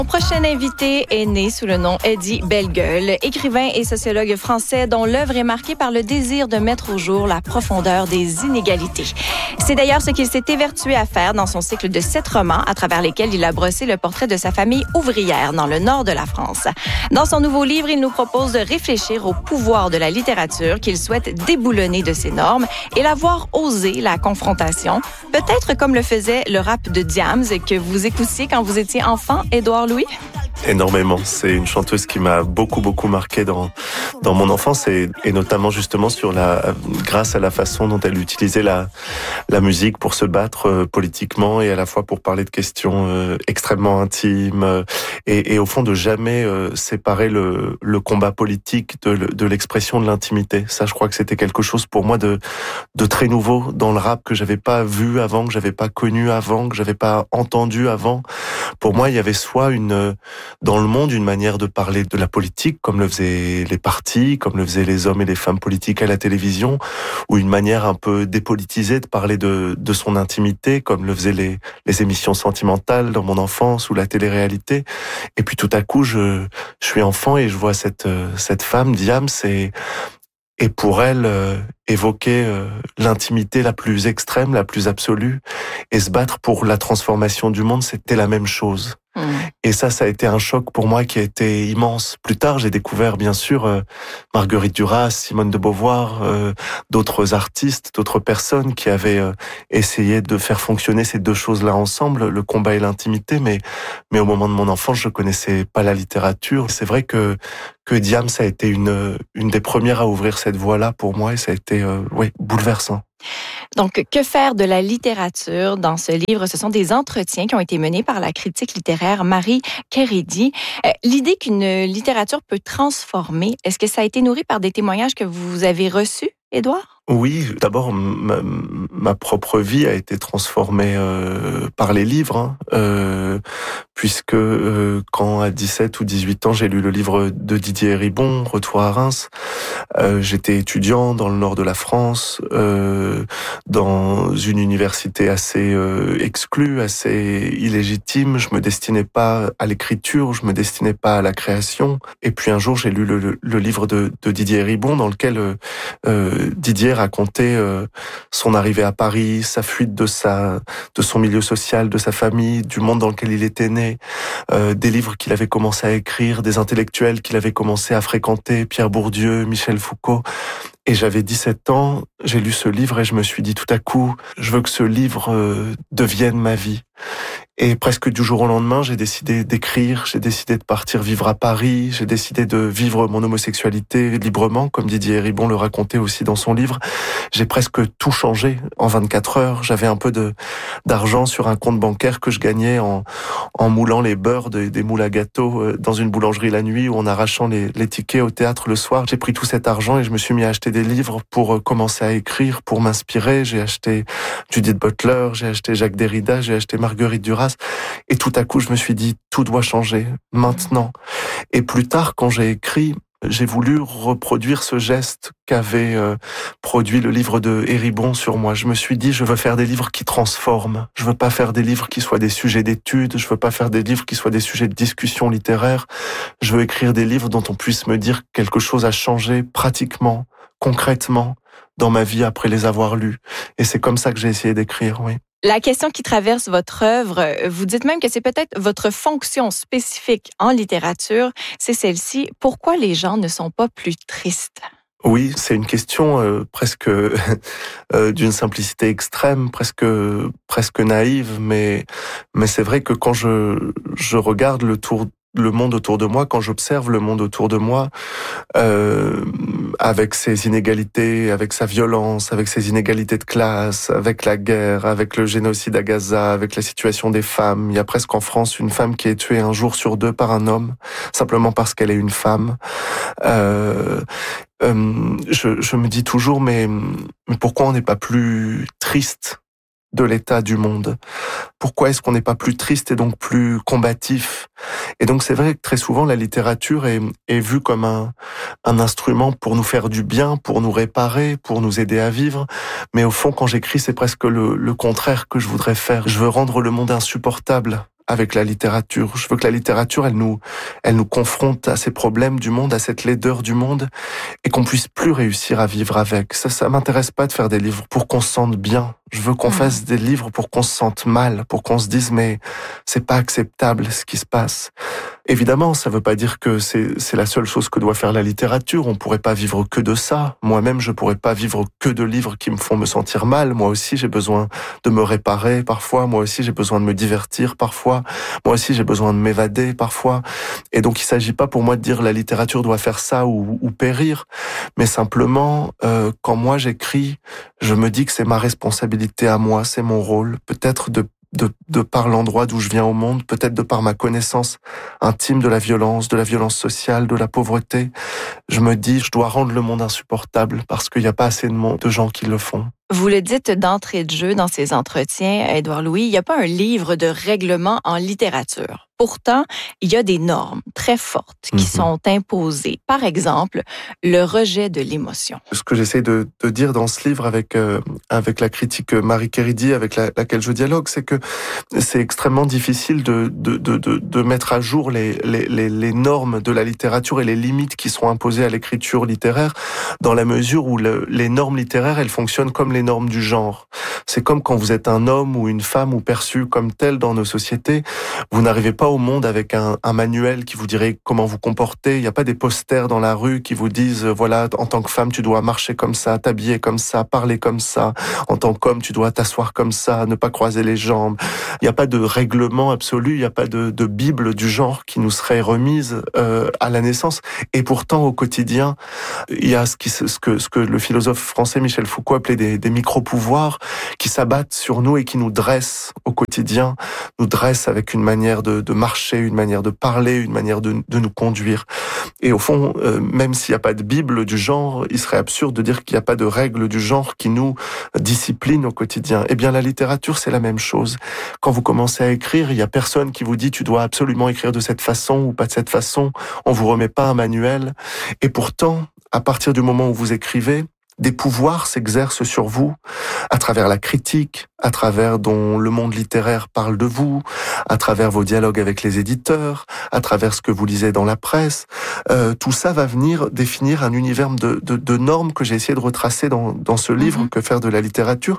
Mon prochain invité est né sous le nom Eddie Bellegueule, écrivain et sociologue français dont l'œuvre est marquée par le désir de mettre au jour la profondeur des inégalités. C'est d'ailleurs ce qu'il s'est évertué à faire dans son cycle de 7 romans à travers lesquels il a brossé le portrait de sa famille ouvrière dans le nord de la France. Dans son nouveau livre, il nous propose de réfléchir au pouvoir de la littérature qu'il souhaite déboulonner de ses normes et la voir oser la confrontation, peut-être comme le faisait le rap de Diams que vous écoutiez quand vous étiez enfant, Édouard Louis? Énormément. C'est une chanteuse qui m'a beaucoup marqué dans mon enfance et notamment justement grâce à la façon dont elle utilisait la musique pour se battre politiquement et à la fois pour parler de questions extrêmement intimes et au fond de jamais séparer le combat politique de l'expression de l'intimité. Ça, je crois que c'était quelque chose pour moi de très nouveau dans le rap que j'avais pas vu avant, que j'avais pas connu avant, que j'avais pas entendu avant. Pour moi, il y avait soit dans le monde, une manière de parler de la politique, comme le faisaient les partis, comme le faisaient les hommes et les femmes politiques à la télévision, ou une manière un peu dépolitisée de parler de son intimité, comme le faisaient les émissions sentimentales dans mon enfance ou la télé-réalité. Et puis tout à coup, je suis enfant et je vois cette femme, Diams, et pour elle, évoquer l'intimité la plus extrême, la plus absolue, et se battre pour la transformation du monde, c'était la même chose. Et ça a été un choc pour moi qui a été immense. Plus tard, j'ai découvert bien sûr Marguerite Duras, Simone de Beauvoir, d'autres artistes, d'autres personnes qui avaient essayé de faire fonctionner ces deux choses-là ensemble, le combat et l'intimité, mais au moment de mon enfance, je connaissais pas la littérature. C'est vrai que Diams a été une des premières à ouvrir cette voie-là pour moi et ça a été bouleversant. Donc, que faire de la littérature dans ce livre? Ce sont des entretiens qui ont été menés par la critique littéraire Marie Kérédi. L'idée qu'une littérature peut transformer, est-ce que ça a été nourri par des témoignages que vous avez reçus, Édouard? Oui, d'abord, ma propre vie a été transformée par les livres, puisque quand à 17 ou 18 ans, j'ai lu le livre de Didier Héribon, Retour à Reims, j'étais étudiant dans le nord de la France, dans une université assez exclue, assez illégitime. Je me destinais pas à l'écriture, je me destinais pas à la création. Et puis un jour, j'ai lu le livre de Didier Héribon, dans lequel Didier racontait son arrivée à Paris, sa fuite de son milieu social, de sa famille, du monde dans lequel il était né, des livres qu'il avait commencé à écrire, des intellectuels qu'il avait commencé à fréquenter, Pierre Bourdieu, Michel Foucault. Et j'avais 17 ans, j'ai lu ce livre et je me suis dit tout à coup, je veux que ce livre devienne ma vie. Et presque du jour au lendemain, j'ai décidé d'écrire, j'ai décidé de partir vivre à Paris, j'ai décidé de vivre mon homosexualité librement, comme Didier Héribon le racontait aussi dans son livre. J'ai presque tout changé en 24 heures. J'avais un peu d'argent sur un compte bancaire que je gagnais en moulant les beurres des moules à gâteaux dans une boulangerie la nuit ou en arrachant les tickets au théâtre le soir. J'ai pris tout cet argent et je me suis mis à acheter des livres pour commencer à écrire, pour m'inspirer. J'ai acheté Judith Butler, j'ai acheté Jacques Derrida, j'ai acheté Marguerite Duras. Et tout à coup, je me suis dit, tout doit changer, maintenant. Et plus tard, quand j'ai écrit, j'ai voulu reproduire ce geste qu'avait produit le livre de Héribon sur moi. Je me suis dit, je veux faire des livres qui transforment. Je veux pas faire des livres qui soient des sujets d'études. Je veux pas faire des livres qui soient des sujets de discussion littéraire. Je veux écrire des livres dont on puisse me dire que quelque chose a changé pratiquement, concrètement, dans ma vie après les avoir lus. Et c'est comme ça que j'ai essayé d'écrire, oui. La question qui traverse votre œuvre, vous dites même que c'est peut-être votre fonction spécifique en littérature, c'est celle-ci. Pourquoi les gens ne sont pas plus tristes? Oui, c'est une question presque d'une simplicité extrême, presque naïve, mais c'est vrai que quand je regarde le monde autour de moi, quand j'observe le monde autour de moi, avec ses inégalités, avec sa violence, avec ses inégalités de classe, avec la guerre, avec le génocide à Gaza, avec la situation des femmes. Il y a presque en France une femme qui est tuée un jour sur 2 par un homme, simplement parce qu'elle est une femme. Je me dis toujours, mais pourquoi on n'est pas plus triste de l'état du monde? Pourquoi est-ce qu'on n'est pas plus triste et donc plus combatif? Et donc c'est vrai que très souvent la littérature est vue comme un instrument pour nous faire du bien, pour nous réparer, pour nous aider à vivre. Mais au fond, quand j'écris, c'est presque le contraire que je voudrais faire. Je veux rendre le monde insupportable avec la littérature. Je veux que la littérature, elle nous confronte à ces problèmes du monde, à cette laideur du monde, et qu'on puisse plus réussir à vivre avec. Ça m'intéresse pas de faire des livres pour qu'on se sente bien. Je veux qu'on fasse des livres pour qu'on se sente mal, pour qu'on se dise mais c'est pas acceptable ce qui se passe. Évidemment, ça veut pas dire que c'est la seule chose que doit faire la littérature. On pourrait pas vivre que de ça. Moi-même, je pourrais pas vivre que de livres qui me font me sentir mal. Moi aussi, j'ai besoin de me réparer parfois. Moi aussi, j'ai besoin de me divertir parfois. Moi aussi, j'ai besoin de m'évader parfois. Et donc, il s'agit pas pour moi de dire la littérature doit faire ça ou périr, mais simplement, quand moi j'écris, je me dis que c'est ma responsabilité à moi, c'est mon rôle, peut-être de par l'endroit d'où je viens au monde, peut-être de par ma connaissance intime de la violence sociale, de la pauvreté. Je me dis, je dois rendre le monde insupportable parce qu'il n'y a pas assez de gens qui le font. Vous le dites d'entrée de jeu dans ces entretiens, Édouard Louis, il n'y a pas un livre de règlement en littérature. Pourtant, il y a des normes très fortes qui sont imposées. Par exemple, le rejet de l'émotion. Ce que j'essaie de dire dans ce livre avec la critique Marie Kéridi, avec laquelle je dialogue, c'est que c'est extrêmement difficile de mettre à jour les normes de la littérature et les limites qui sont imposées à l'écriture littéraire, dans la mesure où les normes littéraires, elles fonctionnent comme les normes du genre. C'est comme quand vous êtes un homme ou une femme ou perçu comme tel dans nos sociétés, vous n'arrivez pas au monde avec un manuel qui vous dirait comment vous comporter. Il n'y a pas des posters dans la rue qui vous disent voilà, en tant que femme, tu dois marcher comme ça, t'habiller comme ça, parler comme ça. En tant qu'homme, tu dois t'asseoir comme ça, ne pas croiser les jambes. Il n'y a pas de règlement absolu, il n'y a pas de bible du genre qui nous serait remise à la naissance. Et pourtant, au quotidien, il y a ce que le philosophe français Michel Foucault appelait des micro-pouvoirs qui s'abattent sur nous et qui nous dressent au quotidien, nous dressent avec une manière de marcher, une manière de parler, une manière de nous conduire. Et au fond, même s'il n'y a pas de Bible du genre, il serait absurde de dire qu'il n'y a pas de règles du genre qui nous disciplinent au quotidien. Eh bien, la littérature, c'est la même chose. Quand vous commencez à écrire, il n'y a personne qui vous dit tu dois absolument écrire de cette façon ou pas de cette façon. On vous remet pas un manuel. Et pourtant, à partir du moment où vous écrivez, des pouvoirs s'exercent sur vous à travers la critique, à travers dont le monde littéraire parle de vous, à travers vos dialogues avec les éditeurs, à travers ce que vous lisez dans la presse. Tout ça va venir définir un univers de normes que j'ai essayé de retracer dans ce livre, Que faire de la littérature.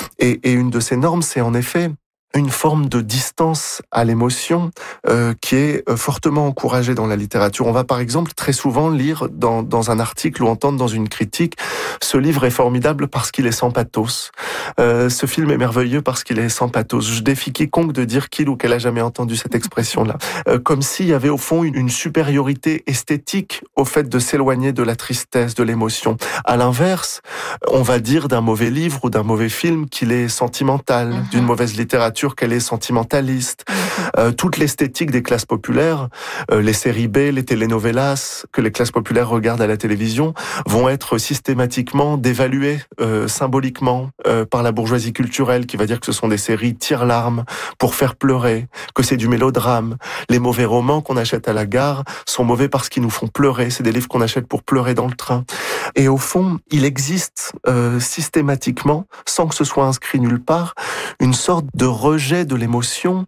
Et une de ces normes, c'est en effet une forme de distance à l'émotion qui est fortement encouragée dans la littérature. On va par exemple très souvent lire dans un article ou entendre dans une critique « Ce livre est formidable parce qu'il est sans pathos. Ce film est merveilleux parce qu'il est sans pathos. » Je défie quiconque de dire qu'il ou qu'elle a jamais entendu cette expression-là. Comme s'il y avait au fond une supériorité esthétique au fait de s'éloigner de la tristesse, de l'émotion. À l'inverse, on va dire d'un mauvais livre ou d'un mauvais film qu'il est sentimental, d'une mauvaise littérature qu'elle est sentimentaliste. Toute l'esthétique des classes populaires, les séries B, les telenovelas que les classes populaires regardent à la télévision, vont être systématiquement dévaluées symboliquement par la bourgeoisie culturelle qui va dire que ce sont des séries tire-larmes pour faire pleurer, que c'est du mélodrame. Les mauvais romans qu'on achète à la gare sont mauvais parce qu'ils nous font pleurer. C'est des livres qu'on achète pour pleurer dans le train. Et au fond, il existe systématiquement, sans que ce soit inscrit nulle part, une sorte de rejet de l'émotion,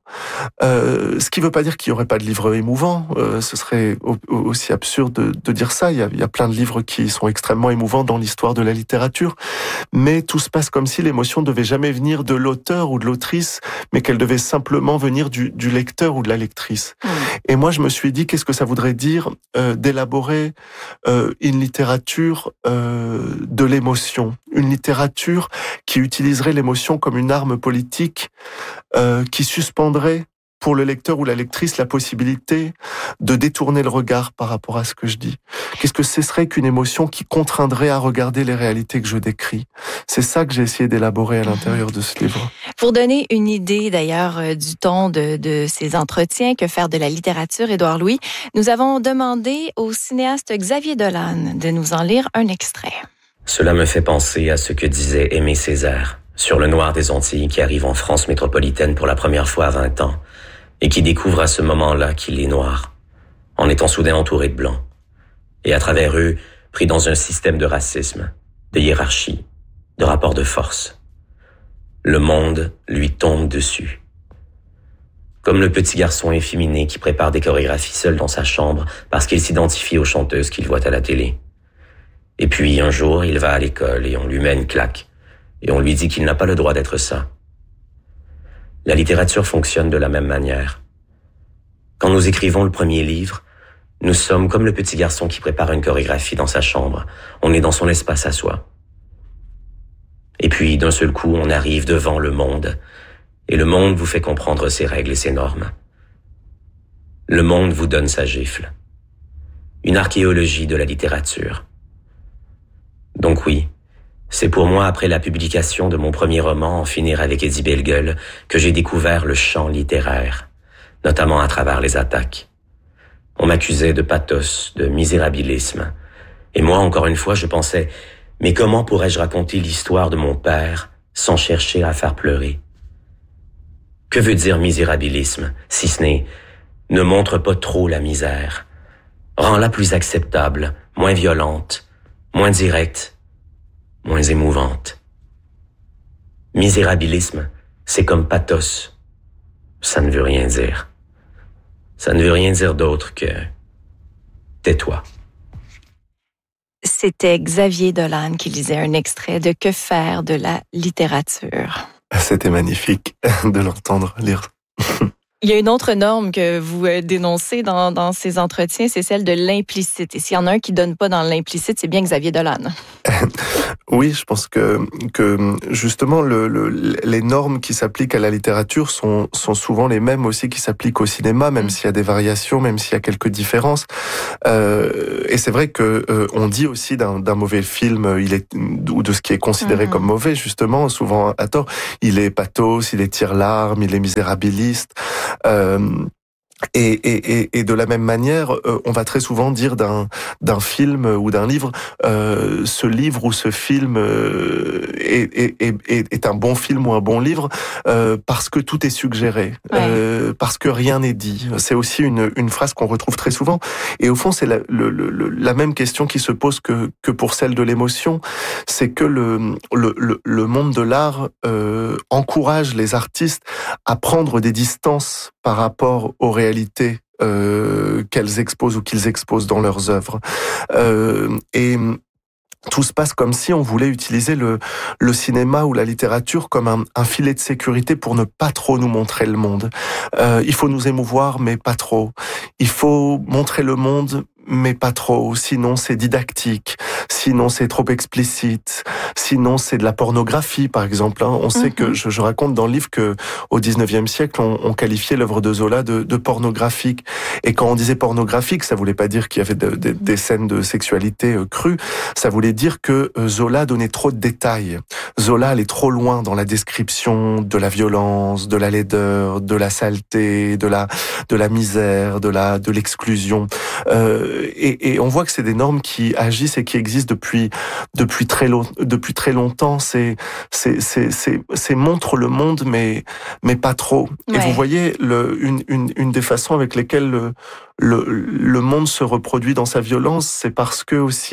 ce qui ne veut pas dire qu'il n'y aurait pas de livres émouvants, ce serait aussi absurde de dire ça, il y a plein de livres qui sont extrêmement émouvants dans l'histoire de la littérature, mais tout se passe comme si l'émotion ne devait jamais venir de l'auteur ou de l'autrice, mais qu'elle devait simplement venir du lecteur ou de la lectrice. Et moi je me suis dit, qu'est-ce que ça voudrait dire d'élaborer une littérature de l'émotion, une littérature qui utiliserait l'émotion comme une arme politique, qui suspendrait pour le lecteur ou la lectrice la possibilité de détourner le regard par rapport à ce que je dis. Qu'est-ce que ce serait qu'une émotion qui contraindrait à regarder les réalités que je décris? C'est ça que j'ai essayé d'élaborer à l'intérieur de ce livre. Pour donner une idée d'ailleurs du ton de ces entretiens, Que faire de la littérature, Édouard Louis, nous avons demandé au cinéaste Xavier Dolan de nous en lire un extrait. Cela me fait penser à ce que disait Aimé Césaire sur le noir des Antilles qui arrive en France métropolitaine pour la première fois à 20 ans et qui découvre à ce moment-là qu'il est noir, en étant soudain entouré de blancs, et à travers eux, pris dans un système de racisme, de hiérarchie, de rapport de force. Le monde lui tombe dessus. Comme le petit garçon efféminé qui prépare des chorégraphies seul dans sa chambre parce qu'il s'identifie aux chanteuses qu'il voit à la télé. Et puis un jour, il va à l'école et on lui met une claque. Et on lui dit qu'il n'a pas le droit d'être ça. La littérature fonctionne de la même manière. Quand nous écrivons le premier livre, nous sommes comme le petit garçon qui prépare une chorégraphie dans sa chambre. On est dans son espace à soi. Et puis, d'un seul coup, on arrive devant le monde. Et le monde vous fait comprendre ses règles et ses normes. Le monde vous donne sa gifle. Une archéologie de la littérature. Donc oui, c'est pour moi, après la publication de mon premier roman, En finir avec Eddie Bellegueule, que j'ai découvert le champ littéraire, notamment à travers les attaques. On m'accusait de pathos, de misérabilisme. Et moi, encore une fois, je pensais, mais comment pourrais-je raconter l'histoire de mon père sans chercher à faire pleurer? Que veut dire misérabilisme, si ce n'est ne montre pas trop la misère? Rends-la plus acceptable, moins violente, moins directe, moins émouvante. Misérabilisme, c'est comme pathos. Ça ne veut rien dire. Ça ne veut rien dire d'autre que tais-toi. C'était Xavier Dolan qui lisait un extrait de Que faire de la littérature. C'était magnifique de l'entendre lire. Il y a une autre norme que vous dénoncez dans ces entretiens, c'est celle de l'implicite. Et s'il y en a un qui donne pas dans l'implicite, c'est bien Xavier Dolan. Oui, je pense que justement les normes qui s'appliquent à la littérature sont souvent les mêmes aussi qui s'appliquent au cinéma, même s'il y a des variations, même s'il y a quelques différences. Et c'est vrai que on dit aussi d'un mauvais film, ou de ce qui est considéré comme mauvais, justement, souvent à tort, il est pathos, il est tire-larme, il est misérabiliste. Et de la même manière, on va très souvent dire d'un film ou d'un livre, ce livre ou ce film est un bon film ou un bon livre parce que tout est suggéré, parce que rien n'est dit. C'est aussi une phrase qu'on retrouve très souvent. Et au fond, c'est la même question qui se pose que pour celle de l'émotion. C'est que le monde de l'art encourage les artistes à prendre des distances par rapport aux réalités qu'elles exposent ou qu'ils exposent dans leurs œuvres. Et tout se passe comme si on voulait utiliser le cinéma ou la littérature comme un filet de sécurité pour ne pas trop nous montrer le monde. Il faut nous émouvoir, mais pas trop. Il faut montrer le monde, mais pas trop, sinon c'est didactique, sinon c'est trop explicite, sinon c'est de la pornographie, par exemple. On sait que, je raconte dans le livre que au 19e siècle, on qualifiait l'œuvre de Zola de pornographique. Et quand on disait pornographique, ça voulait pas dire qu'il y avait des scènes de sexualité crues, ça voulait dire que Zola donnait trop de détails. Zola allait trop loin dans la description de la violence, de la laideur, de la saleté, de la misère, de l'exclusion. Et on voit que c'est des normes qui agissent et qui existent depuis très longtemps. C'est montre le monde, mais pas trop. Ouais. Et vous voyez une des façons avec lesquelles le monde se reproduit dans sa violence, c'est parce que aussi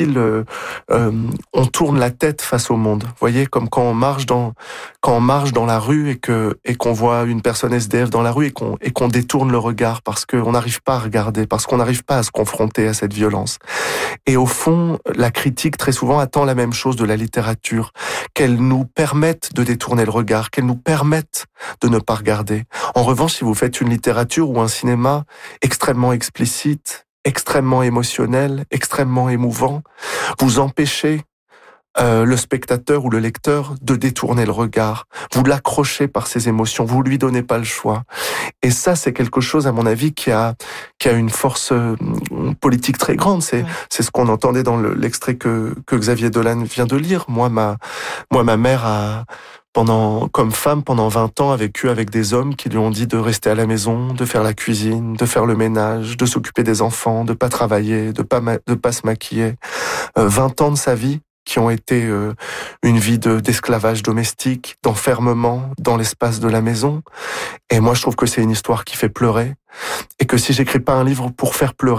on tourne la tête face au monde. Vous voyez, comme quand on marche dans la rue et qu'on voit une personne SDF dans la rue et qu'on détourne le regard parce qu'on n'arrive pas à regarder, parce qu'on n'arrive pas à se confronter à cette violence. Et au fond, la critique très souvent attend la même chose de la littérature, qu'elle nous permette de détourner le regard, qu'elle nous permette de ne pas regarder. En revanche, si vous faites une littérature ou un cinéma extrêmement explicite, extrêmement émotionnel, extrêmement émouvant, vous empêchez le spectateur ou le lecteur de détourner le regard. Vous l'accrochez par ses émotions, vous lui donnez pas le choix. Et ça, c'est quelque chose, à mon avis, qui a une force politique très grande. C'est ce qu'on entendait dans l'extrait que Xavier Dolan vient de lire. Moi, ma mère a comme femme, pendant 20 ans, a vécu avec des hommes qui lui ont dit de rester à la maison, de faire la cuisine, de faire le ménage, de s'occuper des enfants, de pas travailler, de pas se maquiller. 20 ans de sa vie qui ont été une vie d'esclavage domestique, d'enfermement dans l'espace de la maison. Et moi, je trouve que c'est une histoire qui fait pleurer. Et que si j'écris pas un livre pour faire pleurer,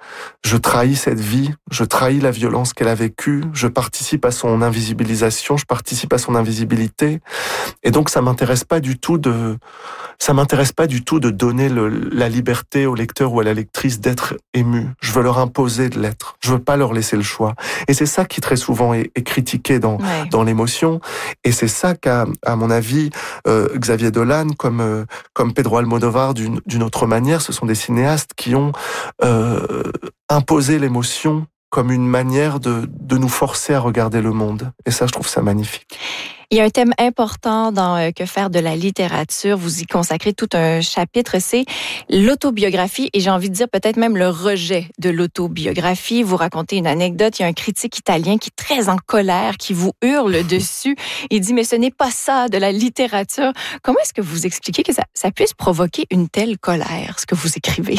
je trahis cette vie, je trahis la violence qu'elle a vécue, je participe à son invisibilisation, je participe à son invisibilité. Et donc, ça m'intéresse pas du tout de donner la liberté au lecteur ou à la lectrice d'être ému. Je veux leur imposer de l'être. Je veux pas leur laisser le choix. Et c'est ça qui très souvent est critiqué dans l'émotion. Et c'est ça qu'a, à mon avis, Xavier Dolan, comme Pedro Almodóvar d'une autre manière, ce sont des cinéastes qui ont imposé l'émotion comme une manière de nous forcer à regarder le monde. Et ça, je trouve ça magnifique. Il y a un thème important dans Que faire de la littérature. Vous y consacrez tout un chapitre, c'est l'autobiographie et j'ai envie de dire peut-être même le rejet de l'autobiographie. Vous racontez une anecdote, il y a un critique italien qui est très en colère, qui vous hurle dessus. Il dit, mais ce n'est pas ça de la littérature. Comment est-ce que vous expliquez que ça puisse provoquer une telle colère, ce que vous écrivez?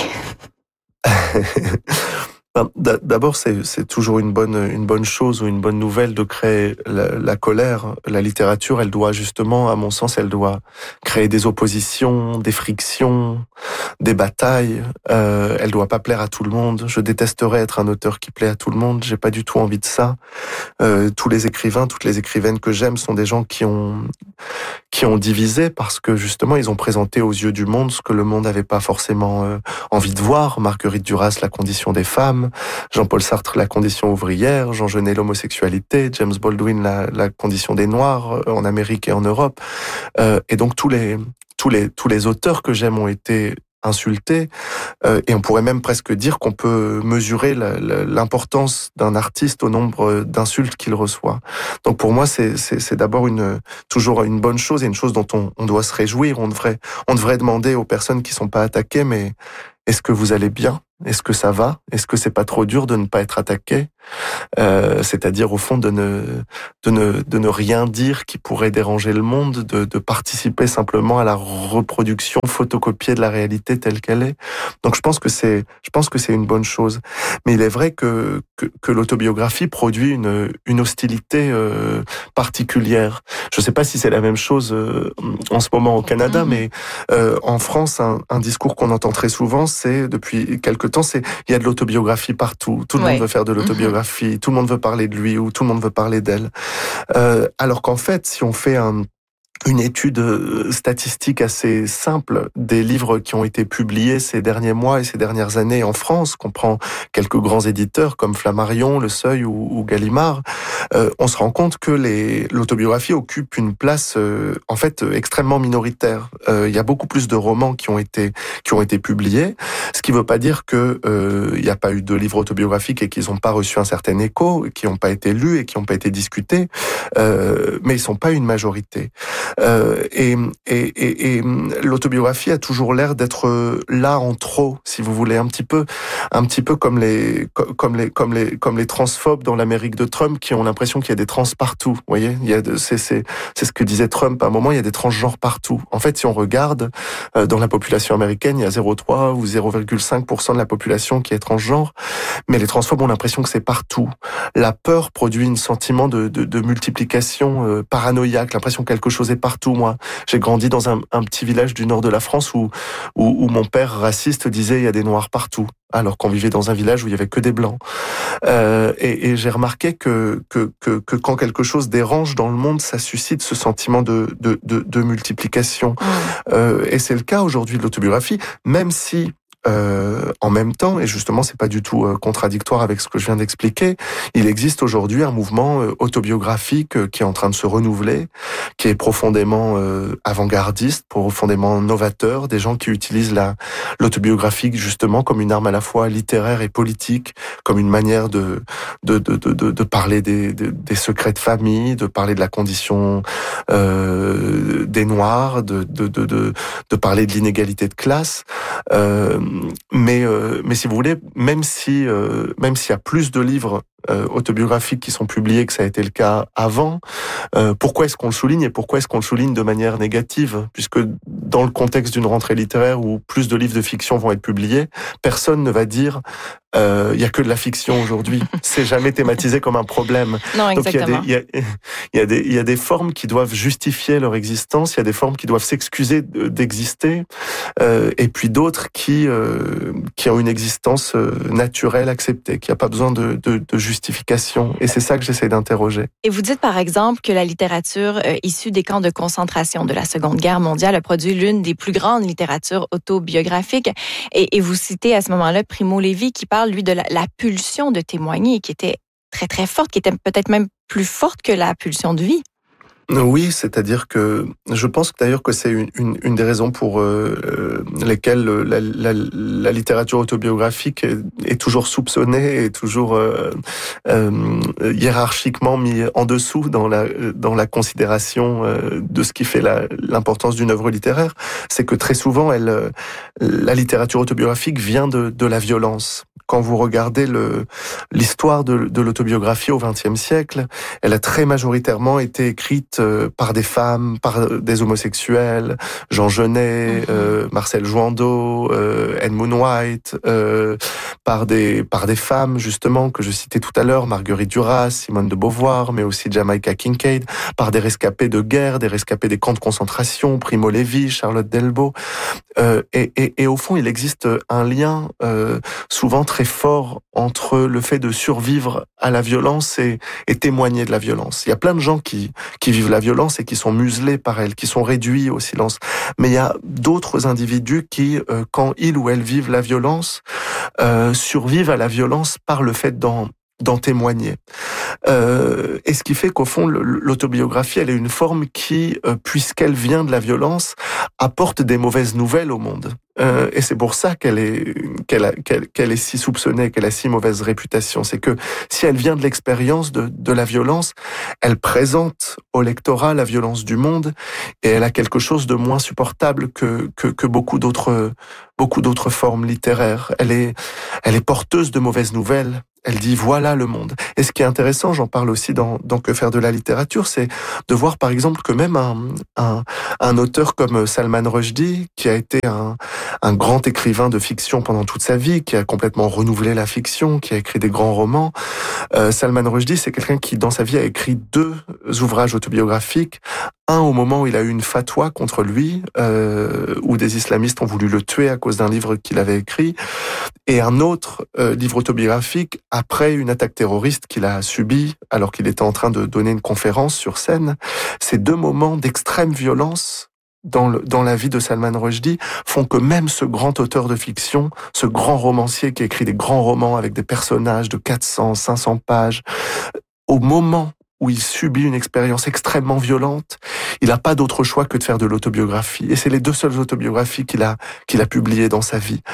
D'abord, c'est toujours une bonne chose ou une bonne nouvelle de créer la colère. La littérature, elle doit justement, à mon sens, elle doit créer des oppositions, des frictions, des batailles. Elle doit pas plaire à tout le monde. Je détesterais être un auteur qui plaît à tout le monde. J'ai pas du tout envie de ça. Tous les écrivains, toutes les écrivaines que j'aime sont des gens qui ont divisé parce que justement, ils ont présenté aux yeux du monde ce que le monde n'avait pas forcément envie de voir. Marguerite Duras, la condition des femmes. Jean-Paul Sartre, la condition ouvrière, Jean Genet, l'homosexualité, James Baldwin, la condition des Noirs en Amérique et en Europe. Et donc tous les auteurs que j'aime ont été insultés, et on pourrait même presque dire qu'on peut mesurer l'importance d'un artiste au nombre d'insultes qu'il reçoit. Donc pour moi, c'est d'abord toujours une bonne chose et une chose dont on doit se réjouir. On devrait demander aux personnes qui sont pas attaquées, mais est-ce que vous allez bien? Est-ce que ça va? Est-ce que c'est pas trop dur de ne pas être attaqué? C'est-à-dire au fond de ne rien dire qui pourrait déranger le monde, de participer simplement à la reproduction photocopiée de la réalité telle qu'elle est. Donc je pense que c'est une bonne chose. Mais il est vrai que l'autobiographie produit une hostilité particulière. Je sais pas si c'est la même chose en ce moment au Canada, mais en France, un discours qu'on entend très souvent, c'est depuis quelque temps, il y a de l'autobiographie partout. Tout le monde veut faire de l'autobiographie, tout le monde veut parler de lui ou tout le monde veut parler d'elle. Alors qu'en fait, si on fait une étude statistique assez simple des livres qui ont été publiés ces derniers mois et ces dernières années en France, qu'on prend quelques grands éditeurs comme Flammarion, Le Seuil ou Gallimard, on se rend compte que l'autobiographie occupe une place en fait extrêmement minoritaire. Il y a beaucoup plus de romans qui ont été publiés, ce qui ne veut pas dire que il n'y a pas eu de livres autobiographiques et qu'ils n'ont pas reçu un certain écho, qui n'ont pas été lus et qui n'ont pas été discutés, mais ils sont pas une majorité. Et l'autobiographie a toujours l'air d'être là en trop, si vous voulez, un petit peu comme les transphobes dans l'Amérique de Trump qui ont l'impression qu'il y a des trans partout. Vous voyez, c'est ce que disait Trump à un moment, il y a des transgenres partout. En fait, si on regarde dans la population américaine, il y a 0,3 ou 0,5% de la population qui est transgenre, mais les transphobes ont l'impression que c'est partout. La peur produit un sentiment de multiplication paranoïaque, l'impression que quelque chose est partout. Moi, j'ai grandi dans un petit village du nord de la France où mon père raciste disait il y a des noirs partout, alors qu'on vivait dans un village où il y avait que des blancs. Et j'ai remarqué que quand quelque chose dérange dans le monde, ça suscite ce sentiment de multiplication. Et c'est le cas aujourd'hui de l'autobiographie, même si en même temps, et justement c'est pas du tout contradictoire avec ce que je viens d'expliquer, il existe aujourd'hui un mouvement autobiographique qui est en train de se renouveler, qui est profondément avant-gardiste, profondément novateur, des gens qui utilisent l'autobiographie justement comme une arme à la fois littéraire et politique, comme une manière de parler des secrets de famille, de parler de la condition des Noirs, de parler de l'inégalité de classe. Mais si vous voulez, même s'il y a plus de livres autobiographiques qui sont publiés que ça a été le cas avant, pourquoi est-ce qu'on le souligne et pourquoi est-ce qu'on le souligne de manière négative? Puisque dans le contexte d'une rentrée littéraire où plus de livres de fiction vont être publiés, personne ne va dire Il y a que de la fiction aujourd'hui. C'est jamais thématisé comme un problème. Non, exactement. Donc il y a des formes qui doivent justifier leur existence, il y a des formes qui doivent s'excuser d'exister, et puis d'autres qui ont une existence naturelle, acceptée, qui a pas besoin de justification. Et c'est ça que j'essaie d'interroger. Et vous dites par exemple que la littérature issue des camps de concentration de la Seconde Guerre mondiale a produit l'une des plus grandes littératures autobiographiques. Et vous citez à ce moment-là Primo Levi qui parle, lui, de la pulsion de témoigner, qui était très, très forte, qui était peut-être même plus forte que la pulsion de vie. Oui, c'est-à-dire que je pense d'ailleurs que c'est une des raisons pour lesquelles la littérature autobiographique est toujours soupçonnée et toujours hiérarchiquement mis en dessous dans la considération de ce qui fait l'importance d'une œuvre littéraire. C'est que très souvent, la littérature autobiographique vient de la violence. Quand vous regardez l'histoire de l'autobiographie au XXe siècle, elle a très majoritairement été écrite par des femmes, par des homosexuels, Jean Genet, Marcel Jouandeau, Edmund White, par des femmes justement que je citais tout à l'heure, Marguerite Duras, Simone de Beauvoir, mais aussi Jamaica Kincaid, par des rescapés de guerre, des rescapés des camps de concentration, Primo Levi, Charlotte Delbo. Et au fond, il existe un lien souvent très fort entre le fait de survivre à la violence et témoigner de la violence. Il y a plein de gens qui vivent la violence et qui sont muselés par elle, qui sont réduits au silence. Mais il y a d'autres individus qui, quand ils ou elles vivent la violence, survivent à la violence par le fait d'en témoigner. Et ce qui fait qu'au fond, l'autobiographie, elle est une forme qui, puisqu'elle vient de la violence, apporte des mauvaises nouvelles au monde. Et c'est pour ça qu'elle est si soupçonnée, qu'elle a si mauvaise réputation. C'est que si elle vient de l'expérience de la violence, elle présente au lectorat la violence du monde et elle a quelque chose de moins supportable que beaucoup d'autres formes littéraires. Elle est porteuse de mauvaises nouvelles. Elle dit voilà le monde. Et ce qui est intéressant, j'en parle aussi dans Que faire de la littérature, c'est de voir par exemple que même un auteur comme Salman Rushdie, qui a été un grand écrivain de fiction pendant toute sa vie, qui a complètement renouvelé la fiction, qui a écrit des grands romans. Salman Rushdie, c'est quelqu'un qui dans sa vie a écrit 2 ouvrages autobiographiques. Un au moment où il a eu une fatwa contre lui, où des islamistes ont voulu le tuer à cause d'un livre qu'il avait écrit, et un autre livre autobiographique après une attaque terroriste qu'il a subie alors qu'il était en train de donner une conférence sur scène. Ces 2 moments d'extrême violence dans la vie de Salman Rushdie font que même ce grand auteur de fiction, ce grand romancier qui écrit des grands romans avec des personnages de 400, 500 pages, au moment où il subit une expérience extrêmement violente, il n'a pas d'autre choix que de faire de l'autobiographie. Et c'est les 2 seules autobiographies qu'il a publiées dans sa vie.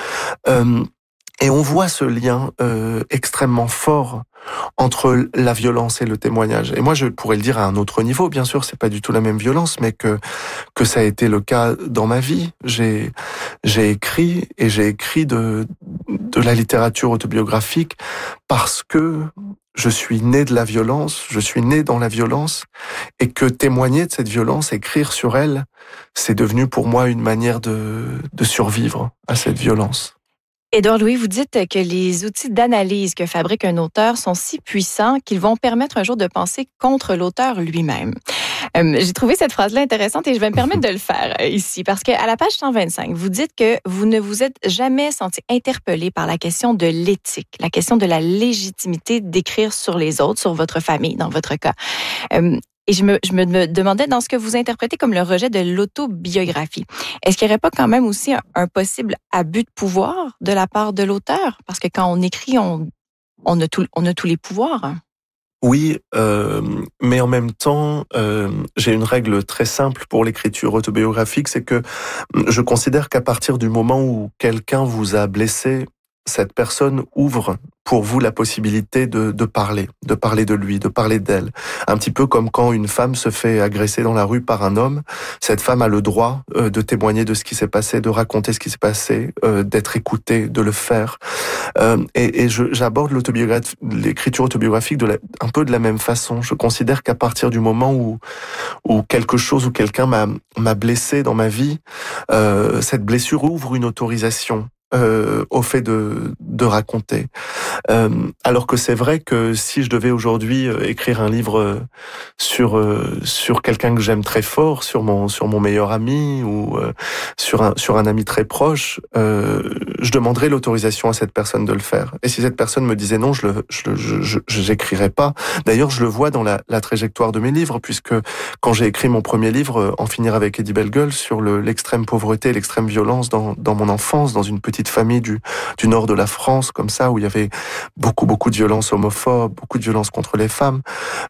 Et on voit ce lien extrêmement fort entre la violence et le témoignage. Et moi, je pourrais le dire à un autre niveau, bien sûr, c'est pas du tout la même violence, mais que ça a été le cas dans ma vie. J'ai écrit de la littérature autobiographique parce que je suis né de la violence, je suis né dans la violence, et que témoigner de cette violence, écrire sur elle, c'est devenu pour moi une manière de survivre à cette violence. Édouard Louis, vous dites que les outils d'analyse que fabrique un auteur sont si puissants qu'ils vont permettre un jour de penser contre l'auteur lui-même. J'ai trouvé cette phrase-là intéressante et je vais me permettre de le faire ici parce qu'à la page 125, vous dites que vous ne vous êtes jamais senti interpellé par la question de l'éthique, la question de la légitimité d'écrire sur les autres, sur votre famille, dans votre cas. Et je me demandais, dans ce que vous interprétez comme le rejet de l'autobiographie, est-ce qu'il n'y aurait pas quand même aussi un possible abus de pouvoir de la part de l'auteur? Parce que quand on écrit, on a tous les pouvoirs. Oui, mais en même temps, j'ai une règle très simple pour l'écriture autobiographique, c'est que je considère qu'à partir du moment où quelqu'un vous a blessé, cette personne ouvre pour vous la possibilité de parler de lui, de parler d'elle. Un petit peu comme quand une femme se fait agresser dans la rue par un homme, cette femme a le droit de témoigner de ce qui s'est passé, de raconter ce qui s'est passé, d'être écoutée, de le faire. Et j'aborde l'écriture autobiographique un peu de la même façon. Je considère qu'à partir du moment où quelque chose ou quelqu'un m'a blessé dans ma vie, cette blessure ouvre une autorisation au fait de raconter. Alors que c'est vrai que si je devais aujourd'hui écrire un livre sur quelqu'un que j'aime très fort, sur mon meilleur ami ou sur un ami très proche, je demanderais l'autorisation à cette personne de le faire. Et si cette personne me disait non, je j'écrirais pas. D'ailleurs, je le vois dans la trajectoire de mes livres, puisque quand j'ai écrit mon premier livre, En finir avec Eddie Bellegueule, sur l'extrême pauvreté et l'extrême violence dans mon enfance, dans une petite famille du nord de la France, comme ça, où il y avait beaucoup de violence homophobe, beaucoup de violence contre les femmes.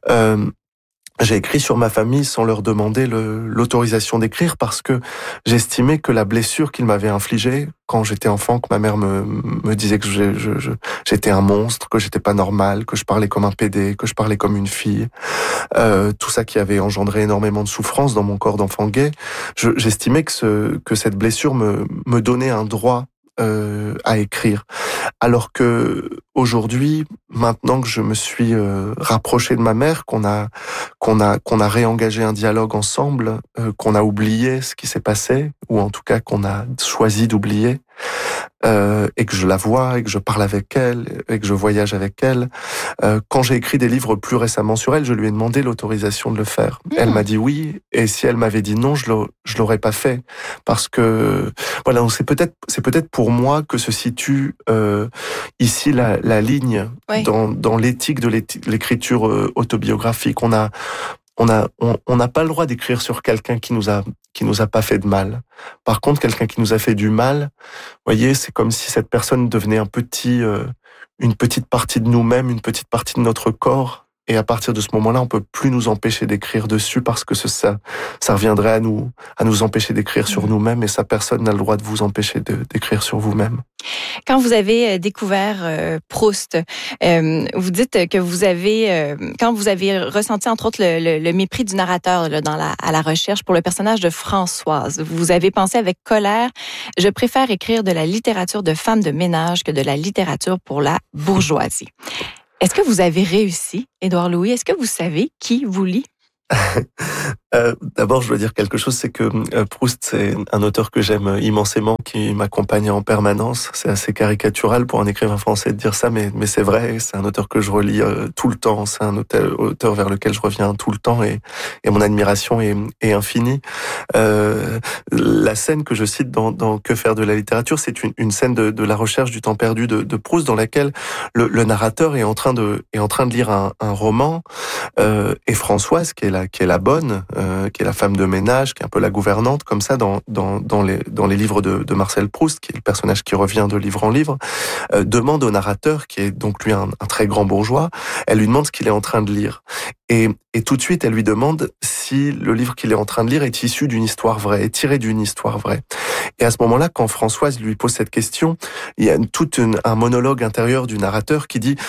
J'ai écrit sur ma famille sans leur demander l'autorisation d'écrire, parce que j'estimais que la blessure qu'ils m'avaient infligée quand j'étais enfant, que ma mère me disait que j'étais un monstre, que j'étais pas normal, que je parlais comme un pédé, que je parlais comme une fille, tout ça qui avait engendré énormément de souffrance dans mon corps d'enfant gay, j'estimais que cette blessure me donnait un droit à écrire. Alors que aujourd'hui, maintenant que je me suis rapproché de ma mère, qu'on a réengagé un dialogue ensemble, qu'on a oublié ce qui s'est passé, ou en tout cas qu'on a choisi d'oublier, et que je la vois, et que je parle avec elle, et que je voyage avec elle. Quand j'ai écrit des livres plus récemment sur elle, je lui ai demandé l'autorisation de le faire. Elle m'a dit oui, et si elle m'avait dit non, je l'aurais pas fait, parce que voilà, c'est peut-être pour moi que se situe ici la ligne, oui, dans l'éthique de l'écriture autobiographique. On n'a pas le droit d'écrire sur quelqu'un qui nous a pas fait de mal. Par contre, quelqu'un qui nous a fait du mal, voyez, c'est comme si cette personne devenait une petite partie de nous-mêmes, une petite partie de notre corps. Et à partir de ce moment-là, on peut plus nous empêcher d'écrire dessus, parce que ça reviendrait à nous empêcher d'écrire sur nous-mêmes, et ça, personne n'a le droit de vous empêcher d'écrire sur vous-même. Quand vous avez découvert Proust, vous dites que vous avez, quand vous avez ressenti entre autres le mépris du narrateur là, à la recherche pour le personnage de Françoise, vous avez pensé avec colère: je préfère écrire de la littérature de femme de ménage que de la littérature pour la bourgeoisie. Est-ce que vous avez réussi, Édouard Louis? Est-ce que vous savez qui vous lit? D'abord, je dois dire quelque chose, c'est que Proust, c'est un auteur que j'aime immensément, qui m'accompagne en permanence. C'est assez caricatural pour un écrivain français de dire ça, mais c'est vrai. C'est un auteur que je relis tout le temps. C'est un auteur vers lequel je reviens tout le temps, et mon admiration est infinie. La scène que je cite dans Que faire de la littérature, c'est une scène de la recherche du temps perdu de Proust, dans laquelle le narrateur est en train de lire un roman, et Françoise, qui est la bonne, qui est la femme de ménage, qui est un peu la gouvernante, comme ça, dans les livres de Marcel Proust, qui est le personnage qui revient de livre en livre, demande au narrateur, qui est donc lui un très grand bourgeois, elle lui demande ce qu'il est en train de lire. Et tout de suite, elle lui demande si le livre qu'il est en train de lire est issu d'une histoire vraie, est tiré d'une histoire vraie. Et à ce moment-là, quand Françoise lui pose cette question, il y a un monologue intérieur du narrateur qui dit,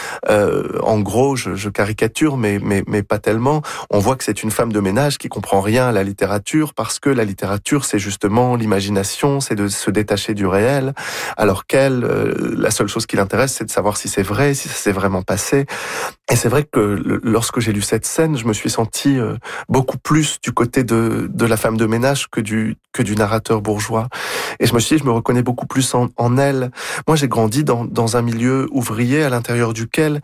en gros, je caricature, mais pas tellement, on voit que c'est une femme de ménage qui comprend rien à la littérature, parce que la littérature, c'est justement l'imagination, c'est de se détacher du réel, alors qu'elle, la seule chose qui l'intéresse, c'est de savoir si c'est vrai, si ça s'est vraiment passé. Et c'est vrai que lorsque j'ai lu cette scène, je me suis senti beaucoup plus du côté de la femme de ménage que du narrateur bourgeois. Et je me suis dit, je me reconnais beaucoup plus en elle. Moi, j'ai grandi dans un milieu ouvrier à l'intérieur duquel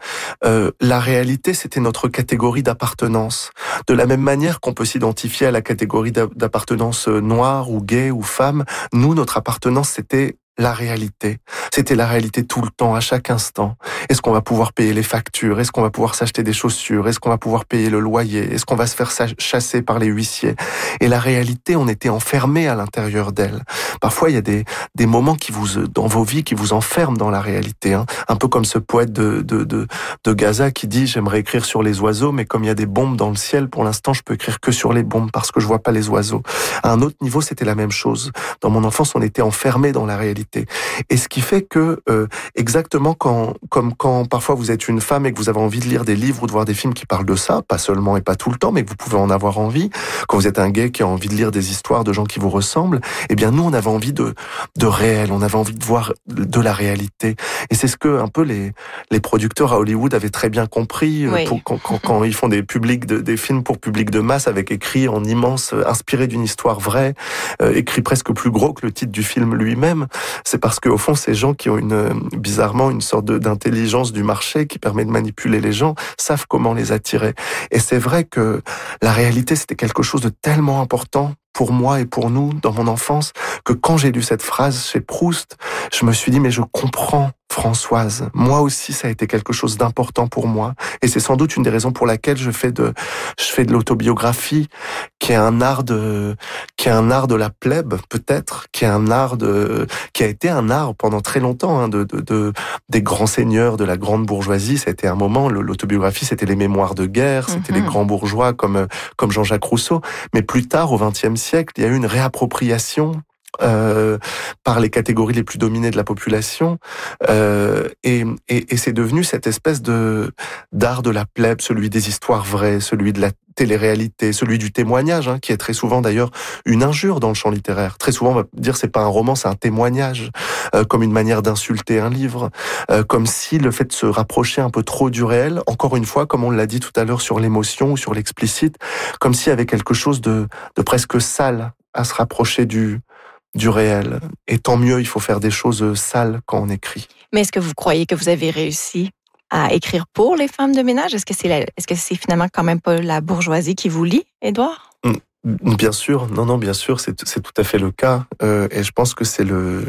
la réalité, c'était notre catégorie d'appartenance. De la même manière qu'on peut s'identifier à la catégorie d'appartenance noire ou gay ou femme, nous, notre appartenance, c'était la réalité. C'était la réalité tout le temps, à chaque instant. Est-ce qu'on va pouvoir payer les factures? Est-ce qu'on va pouvoir s'acheter des chaussures? Est-ce qu'on va pouvoir payer le loyer? Est-ce qu'on va se faire chasser par les huissiers? Et la réalité, on était enfermés à l'intérieur d'elle. Parfois, il y a des moments dans vos vies qui vous enferment dans la réalité, hein. Un peu comme ce poète de Gaza qui dit: j'aimerais écrire sur les oiseaux, mais comme il y a des bombes dans le ciel, pour l'instant, je peux écrire que sur les bombes parce que je vois pas les oiseaux. À un autre niveau, c'était la même chose. Dans mon enfance, on était enfermés dans la réalité. Et ce qui fait que, exactement comme quand parfois vous êtes une femme et que vous avez envie de lire des livres ou de voir des films qui parlent de ça, pas seulement et pas tout le temps, mais que vous pouvez en avoir envie, quand vous êtes un gay qui a envie de lire des histoires de gens qui vous ressemblent, eh bien nous, on avait envie de réel, on avait envie de voir de la réalité. Et c'est ce que un peu les producteurs à Hollywood avaient très bien compris, oui, quand ils font des films pour public de masse, avec écrit en immense, inspiré d'une histoire vraie, écrit presque plus gros que le titre du film lui-même. c'est parce qu'au fond, ces gens qui ont bizarrement une sorte d'intelligence du marché qui permet de manipuler les gens, savent comment les attirer. Et c'est vrai que la réalité, c'était quelque chose de tellement important pour moi et pour nous dans mon enfance, que quand j'ai lu cette phrase chez Proust, je me suis dit, mais je comprends Françoise. Moi aussi, ça a été quelque chose d'important pour moi. Et c'est sans doute une des raisons pour laquelle je fais de l'autobiographie, qui est un art de la plèbe, peut-être, qui a été un art pendant très longtemps, hein, des grands seigneurs, de la grande bourgeoisie. Ça a été un moment, l'autobiographie, c'était les mémoires de guerre, c'était les grands bourgeois comme Jean-Jacques Rousseau. Mais plus tard, au XXe siècle, il y a eu une réappropriation par les catégories les plus dominées de la population, et c'est devenu cette espèce d'art de la plèbe, celui des histoires vraies, celui de la télé-réalité, celui du témoignage, hein, qui est très souvent d'ailleurs une injure dans le champ littéraire. Très souvent, on va dire c'est pas un roman, c'est un témoignage, comme une manière d'insulter un livre, comme si le fait de se rapprocher un peu trop du réel, encore une fois, comme on l'a dit tout à l'heure sur l'émotion ou sur l'explicite, comme s'il y avait quelque chose de presque sale à se rapprocher du réel. Et tant mieux, il faut faire des choses sales quand on écrit. Mais est-ce que vous croyez que vous avez réussi à écrire pour les femmes de ménage? Est-ce que c'est finalement quand même pas la bourgeoisie qui vous lie, Édouard? Bien sûr, non, bien sûr, c'est tout à fait le cas, et je pense que c'est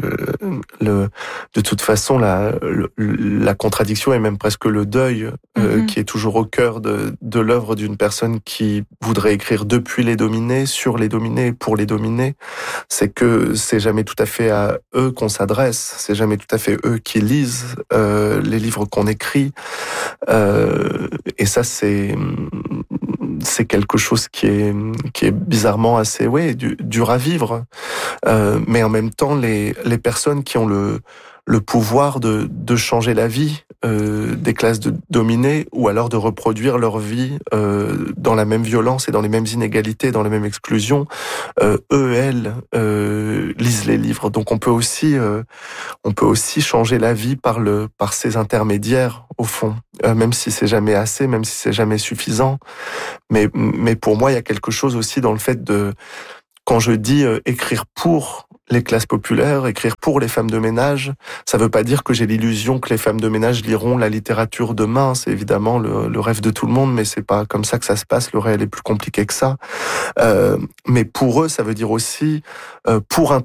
de toute façon la contradiction et même presque le deuil qui est toujours au cœur de l'œuvre d'une personne qui voudrait écrire depuis les dominés, sur les dominés, pour les dominés. C'est que c'est jamais tout à fait à eux qu'on s'adresse, c'est jamais tout à fait eux qui lisent les livres qu'on écrit, et ça c'est quelque chose qui est bizarrement assez dur à vivre, mais en même temps les personnes qui ont le pouvoir de changer la vie des classes dominées, ou alors de reproduire leur vie dans la même violence et dans les mêmes inégalités, dans les mêmes exclusions, elles lisent les livres. Donc on peut aussi changer la vie par ces intermédiaires, au fond, même si c'est jamais assez, même si c'est jamais suffisant. Mais pour moi, il y a quelque chose aussi dans le fait quand je dis écrire pour les classes populaires, écrire pour les femmes de ménage, ça veut pas dire que j'ai l'illusion que les femmes de ménage liront la littérature demain. C'est évidemment le rêve de tout le monde, mais c'est pas comme ça que ça se passe. Le réel est plus compliqué que ça. Mais pour eux, ça veut dire aussi pour un